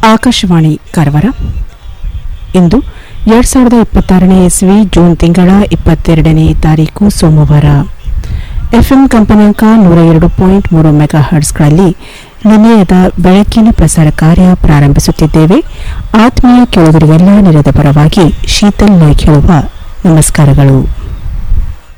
ಆಕಾಶವಾಣಿ ಕಾರವಾರ. ಇಂದು 2026ನೇ ಇಸ್ವಿ ಜೂನ್ ತಿಂಗಳ 22ನೇ ತಾರೀಕು ಸೋಮವಾರ. ಎಫ್ಎಂ ಕಂಪನಾಂಕ 102.3 ಮೆಗಾಹರ್ಟ್ಸ್ಗಳಲ್ಲಿ ನಿನ್ನೆಯದ ಬೆಳಕಿನ ಪ್ರಸಾರ ಕಾರ್ಯ ಪ್ರಾರಂಭಿಸುತ್ತಿದ್ದೇವೆ. ಆತ್ಮೀಯ ಕೇಳುಗರಿಗೆಲ್ಲ ನಿರದ ಪರವಾಗಿ ಶೀತಲ್ ನಾಯ್ಕ ಹೇಳುವ ನಮಸ್ಕಾರಗಳು.